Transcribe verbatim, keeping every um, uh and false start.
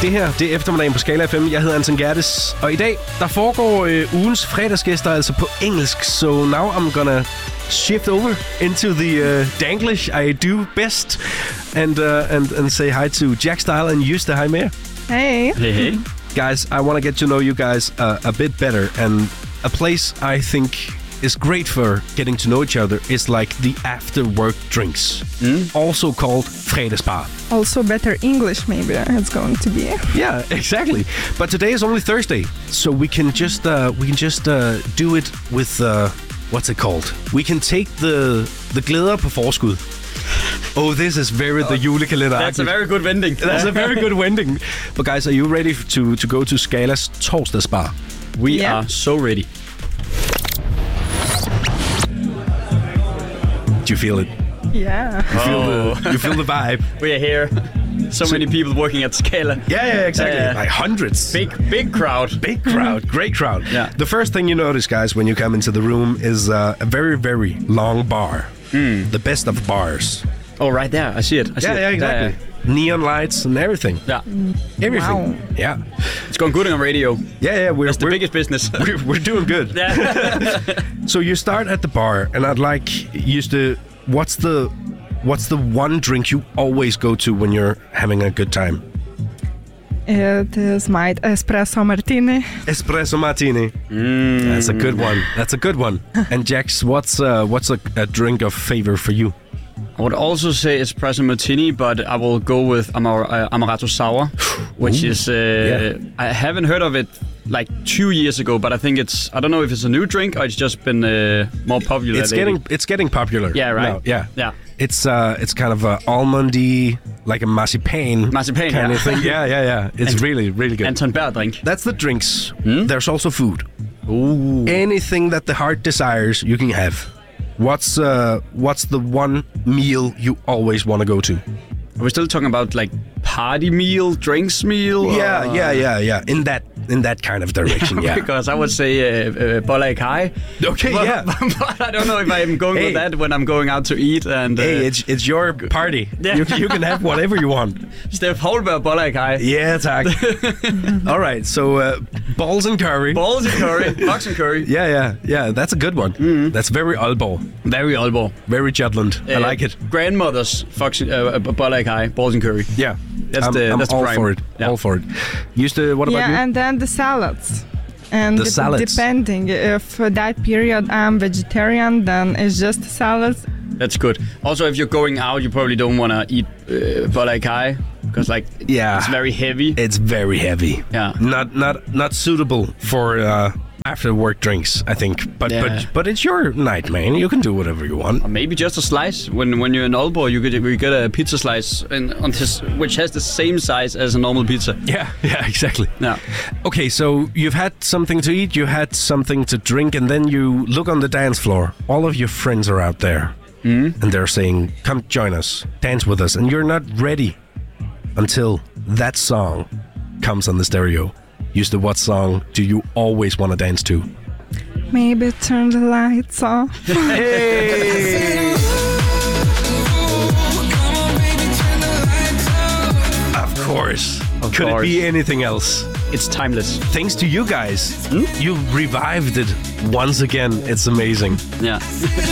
Det her, det er eftermiddagen på Skala F M. Jeg hedder Anton Gerdes, og i dag, der foregår øh, ugens fredagsgæster altså på engelsk. So now I'm gonna shift over into the uh, Danglish I do best and, uh, and, and say hi to Jack Style and Juste. Hi, Mayor. Hey. Hey, hey. Guys, I want to get to know you guys uh, a bit better, and a place I think is great for getting to know each other is like the after-work drinks, mm. also called fredagsbar. Also better English, maybe it's going to be. Yeah, exactly. But today is only Thursday, so we can just uh, we can just uh, do it with uh, what's it called? We can take the the glæder på forskud. Oh, this is very the julekalender. That's a very good vending. That's a very good vending. But guys, are you ready to to go to Skalas torsdagsbar? We yeah. are so ready. Do you feel it? Yeah. You feel Oh. the you feel the vibe. We are here. So, so many people working at Skala. Yeah, yeah, exactly. Uh, like hundreds. Big, big crowd. Big crowd. Great crowd. Yeah. The first thing you notice, guys, when you come into the room is uh, a very, very long bar. Mm. The best of bars. Oh, right there. I see it. I see Yeah, it. yeah, exactly. Yeah, Neon lights and everything. yeah. Everything. Wow. Yeah. It's going good on radio. Yeah, yeah. We're, That's the we're, biggest business. we're, we're doing good. Yeah. So you start at the bar, and I'd like used to. What's the What's the one drink you always go to when you're having a good time? It is my espresso martini. Espresso martini. Mm. That's a good one. That's a good one. And Jax, what's uh, what's a, a drink of favor for you? I would also say espresso martini, but I will go with Amar- uh, Amaretto Sour, which Ooh, is... Uh, yeah. I haven't heard of it like two years ago, but I think it's... I don't know if it's a new drink or it's just been uh, more popular It's lately. getting it's getting popular. Yeah, right. now. Yeah. Yeah. It's uh it's kind of a almondy, like a marzipan, Marzipan, kind yeah. of thing. Yeah, yeah, yeah. It's And- really, really good. Anton Berg drink. That's the drinks. Hmm? There's also food. Ooh. Anything that the heart desires, you can have. What's uh what's the one meal you always want to go to? Are we still talking about like party meal, drinks meal? Yeah, or- yeah, yeah, yeah. In that in that kind of direction, yeah. Because I would say uh, uh, bolle kai. Okay, but, yeah. but I don't know if I'm going Hey. with that when I'm going out to eat. And uh, Hey, it's it's your party. Yeah. You, you can have whatever you want. Steff Holberg bolle kai. Yeah, tak. All right, so uh, balls and curry. Balls and curry, box and curry. Yeah, yeah, yeah. That's a good one. Mm-hmm. That's very Aalborg, Very Aalborg. very Jutland. I Uh, like it. Grandmother's fox, uh, bolle kai, balls and curry. Yeah, That's I'm, the I'm that's the all prime. for it. Yeah. All for it. Used to. What about Yeah, you? and then the salads. And The dep- salads. depending if uh, that period I'm vegetarian, then it's just salads. That's good. Also, if you're going out, you probably don't want to eat uh, bolle kai because like Yeah. it's very heavy. It's very heavy. Yeah. Not not not suitable for uh, after work drinks, I think. But Yeah. but but it's your night, man. You can do whatever you want. Or maybe just a slice. When when you're in Aalborg, you get you get a pizza slice and on this, which has the same size as a normal pizza. Yeah, yeah, exactly. Yeah. Okay, so you've had something to eat, you had something to drink, and then you look on the dance floor. All of your friends are out there, Mm. and they're saying, "Come join us, dance with us," and you're not ready until that song comes on the stereo. Used to, what song do you always want to dance to? Maybe turn the lights off. Hey! Of course. Of Could course. it be anything else? It's timeless. Thanks to you guys. You revived it once again. It's amazing. Yeah.